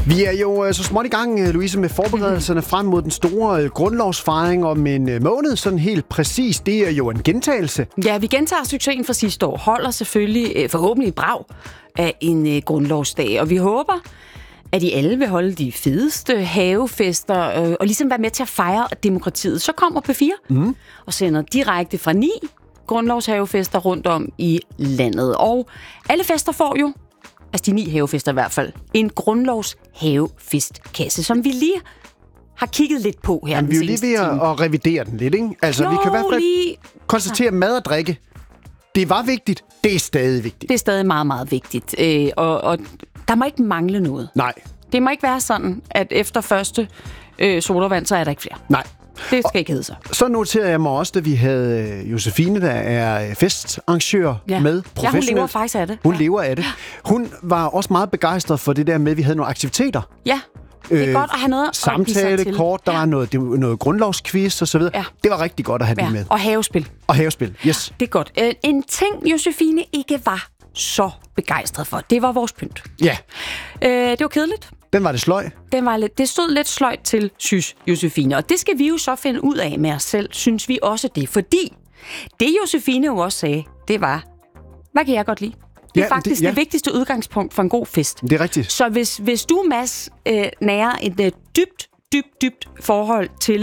Vi er jo så småt i gang, Louise, med forberedelserne frem mod den store grundlovsfejring om en måned. Sådan helt præcis. Det er jo en gentagelse. Ja, vi gentager succesen fra sidste år. Holder selvfølgelig forhåbentlig brag af en grundlovsdag. Og vi håber, at I alle vil holde de fedeste havefester og ligesom være med til at fejre demokratiet. Så kommer P4 og sender direkte fra 9 grundlovshavefester rundt om i landet. Og alle fester får jo, altså de 9 havefester i hvert fald, en grundlovshavefestkasse, som vi lige har kigget lidt på her. Jamen, vi er jo lige ved at revidere den lidt, ikke? Altså, vi kan i hvert fald konstatere, at mad og drikke, det var vigtigt. Det er stadig vigtigt. Det er stadig meget, meget vigtigt. Og der må ikke mangle noget. Nej. Det må ikke være sådan, at efter første sodavand, så er der ikke flere. Nej. Det skal ikke hedde sig. Så noterede jeg mig også, da vi havde Josefine, der er festarrangør med professionelt. Ja, hun lever faktisk af det. Hun lever af det. Hun var også meget begejstret for det der med, at vi havde nogle aktiviteter. Ja, det er godt at have noget samtale, kort, der var noget grundlovsquiz og så videre. Ja. Det var rigtig godt at have det med. Og havespil. Og havespil, yes. Det er godt. En ting, Josefine ikke var så begejstret for, det var vores pynt. Ja. Det var kedeligt. Den var det sløj. Det stod lidt sløjt til, synes Josefine. Og det skal vi jo så finde ud af med os selv, synes vi også det. Fordi det Josefine jo også sagde, det var, hvad kan jeg godt lide? Det er faktisk det vigtigste udgangspunkt for en god fest. Det er rigtigt. Så hvis du, Mads, nærer et dybt forhold til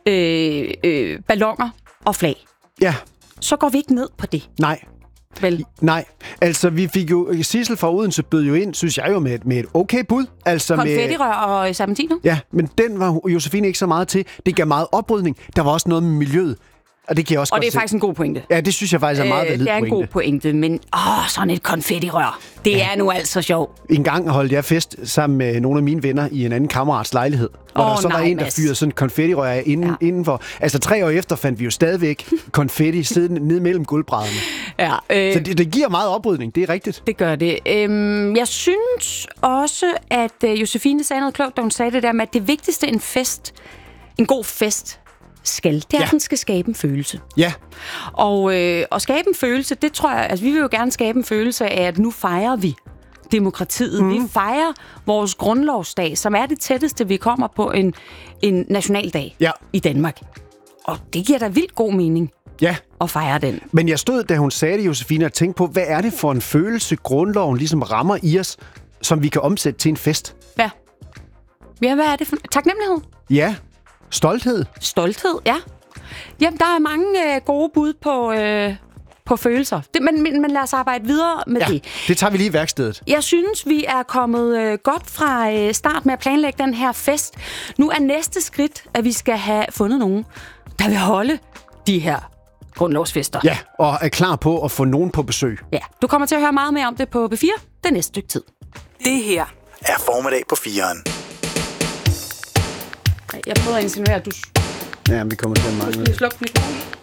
balloner og flag, så går vi ikke ned på det. Nej. Vel? Nej, altså vi fik jo, Sissel fra Odense bød jo ind, synes jeg jo, med et okay bud. Altså konfettirør og serpentiner? Ja, men den var Josefine ikke så meget til. Det gav meget oprydning. Der var også noget med miljøet. Og det kan jeg også godt se. Faktisk en god pointe. Ja, det synes jeg faktisk er meget valid pointe. Det er en god pointe, men sådan et konfettirør, det er nu altså sjovt. En gang holdt jeg fest sammen med nogle af mine venner i en anden kammerats lejlighed, hvor der så var en, der fyrede sådan et konfettirør af indenfor. Altså 3 år efter fandt vi jo stadigvæk konfetti siddende ned mellem gulvbrædderne. Ja, så det giver meget oprydning, det er rigtigt. Det gør det. Jeg synes også, at Josefine sagde noget klogt, da hun sagde det der med, at det vigtigste en god fest, det er, at den skal skabe en følelse. Ja. Og skabe en følelse, det tror jeg, altså vi vil jo gerne skabe en følelse af, at nu fejrer vi demokratiet. Vi fejrer vores grundlovsdag, som er det tætteste, vi kommer på en nationaldag i Danmark. Og det giver da vildt god mening at fejre den. Men jeg stod, da hun sagde det, Josefine, og tænkte på, hvad er det for en følelse, grundloven ligesom rammer i os, som vi kan omsætte til en fest? Ja, hvad er det for taknemmelighed? Ja. Stolthed? Stolthed, ja. Jamen, der er mange gode bud på følelser. Men lad os arbejde videre med det. Det tager vi lige i værkstedet. Jeg synes, vi er kommet godt fra start med at planlægge den her fest. Nu er næste skridt, at vi skal have fundet nogen, der vil holde de her grundlovsfester. Ja, og er klar på at få nogen på besøg. Ja, du kommer til at høre meget mere om det på P4 det næste stykke tid. Det her er Formiddag på 4'eren. Jeg prøver at insinuere, at du... Ja, vi kommer til at mangle. Sluk mikrofonen.